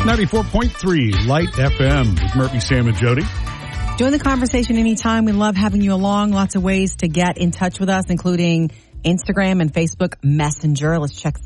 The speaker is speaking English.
94.3 Light FM with Murphy, Sam, and Jody. Join the conversation anytime. We love having you along. Lots of ways to get in touch with us, including Instagram and Facebook Messenger. Let's check